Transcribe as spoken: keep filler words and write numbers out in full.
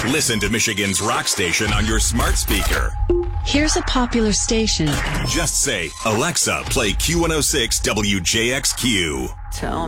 Listen to Michigan's rock station on your smart speaker. Here's a popular station. Just say, Alexa, play Q one oh six W J X Q. Tell